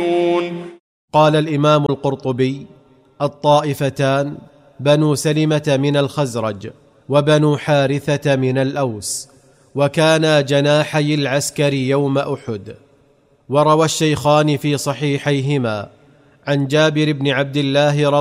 قال الإمام القرطبي: الطائفتان بنو سلمة من الخزرج وبنو حارثة من الأوس، وكانا جناحي العسكر يوم أحد. وروى الشيخان في صحيحيهما عن جابر بن عبد الله